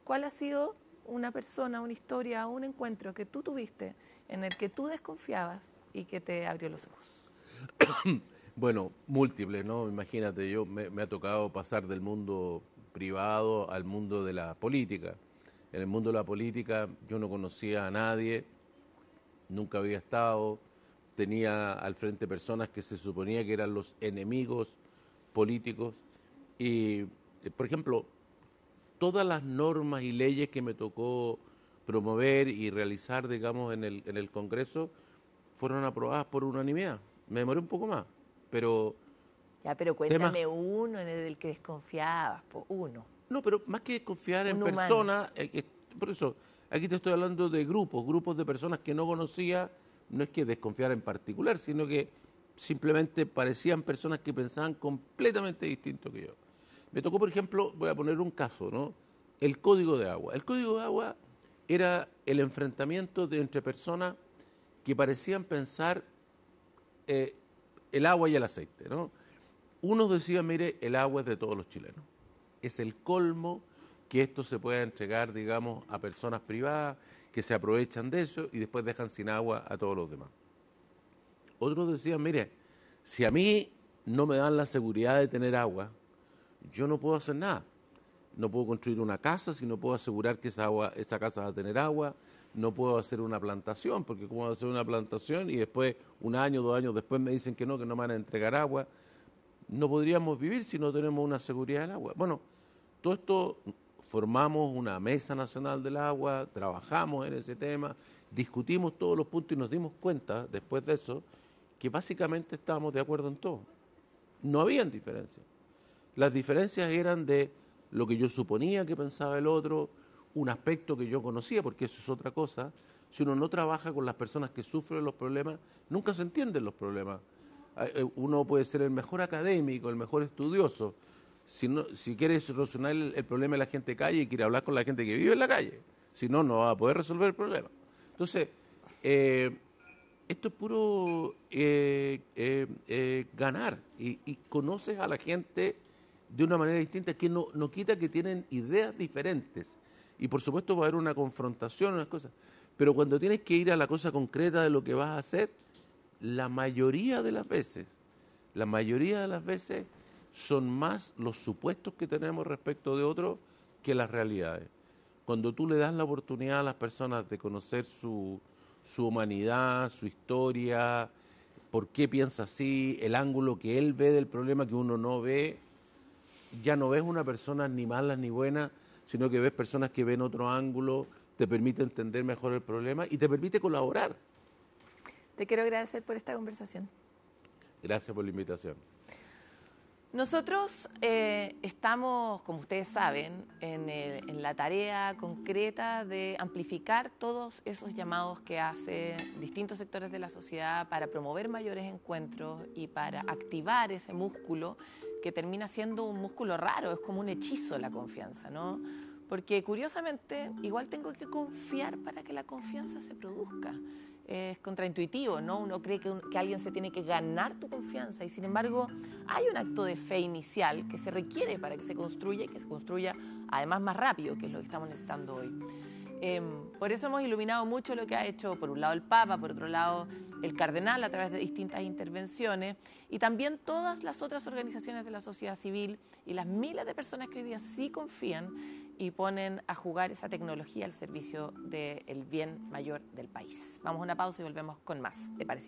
¿cuál ha sido una persona, una historia, un encuentro que tú tuviste en el que tú desconfiabas y que te abrió los ojos? Bueno, múltiples, ¿no? Imagínate, me ha tocado pasar del mundo privado al mundo de la política. En el mundo de la política yo no conocía a nadie, nunca había estado, tenía al frente personas que se suponía que eran los enemigos políticos y, por ejemplo, todas las normas y leyes que me tocó promover y realizar, digamos, en el Congreso fueron aprobadas por unanimidad. Me demoré un poco más, pero Ya, pero temas... cuéntame uno en el que desconfiabas, uno, No, pero más que confiar en un humano. personas, por eso, aquí te estoy hablando de grupos de personas que no conocía, no es que desconfiar en particular, sino que simplemente parecían personas que pensaban completamente distinto que yo. Me tocó, por ejemplo, voy a poner un caso, ¿no? El código de agua. El código de agua era el enfrentamiento entre personas que parecían pensar eh, el agua y el aceite, ¿no? Unos decían, mire, el agua es de todos los chilenos. Es el colmo que esto se pueda entregar, digamos, a personas privadas que se aprovechan de eso y después dejan sin agua a todos los demás. Otros decían, mire, si a mí no me dan la seguridad de tener agua, yo no puedo hacer nada. No puedo construir una casa si no puedo asegurar que esa casa va a tener agua. No puedo hacer una plantación, porque cómo voy a hacer una plantación y después, un año, 2 años después me dicen que no me van a entregar agua. No podríamos vivir si no tenemos una seguridad del agua. Bueno, todo esto formamos una mesa nacional del agua, trabajamos en ese tema, discutimos todos los puntos y nos dimos cuenta, después de eso, que básicamente estábamos de acuerdo en todo. No habían diferencias. Las diferencias eran de lo que yo suponía que pensaba el otro, un aspecto que yo conocía, porque eso es otra cosa. Si uno no trabaja con las personas que sufren los problemas, nunca se entienden los problemas. Uno puede ser el mejor académico, el mejor estudioso. Si quiere solucionar el problema de la gente de calle, quiere hablar con la gente que vive en la calle. Si no, no va a poder resolver el problema. Entonces, esto es puro ganar y conoces a la gente de una manera distinta que no quita que tienen ideas diferentes y por supuesto va a haber una confrontación, unas cosas, pero cuando tienes que ir a la cosa concreta de lo que vas a hacer, la mayoría de las veces son más los supuestos que tenemos respecto de otros que las realidades. Cuando tú le das la oportunidad a las personas de conocer su humanidad, su historia, por qué piensa así, el ángulo que él ve del problema que uno no ve, ya no ves una persona ni mala ni buena, sino que ves personas que ven otro ángulo, te permite entender mejor el problema y te permite colaborar. Te quiero agradecer por esta conversación. Gracias por la invitación. Nosotros estamos, como ustedes saben, en la tarea concreta de amplificar todos esos llamados que hacen distintos sectores de la sociedad para promover mayores encuentros y para activar ese músculo que termina siendo un músculo raro, es como un hechizo la confianza, ¿no? Porque curiosamente igual tengo que confiar para que la confianza se produzca. Es contraintuitivo, ¿no? Uno cree que alguien se tiene que ganar tu confianza y sin embargo hay un acto de fe inicial que se requiere para que se construya y que se construya además más rápido, que es lo que estamos necesitando hoy. Por eso hemos iluminado mucho lo que ha hecho por un lado el Papa, por otro lado el Cardenal a través de distintas intervenciones y también todas las otras organizaciones de la sociedad civil y las miles de personas que hoy día sí confían y ponen a jugar esa tecnología al servicio del bien mayor del país. Vamos a una pausa y volvemos con más. ¿Te parece?